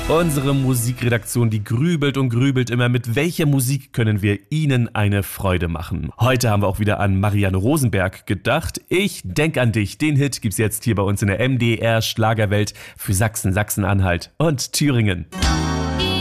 Unsere Musikredaktion, die grübelt und grübelt immer, mit welcher Musik können wir Ihnen eine Freude machen. Heute haben wir auch wieder an Marianne Rosenberg gedacht. Ich denk an dich. Den Hit gibt's jetzt hier bei uns in der MDR Schlagerwelt für Sachsen, Sachsen-Anhalt und Thüringen.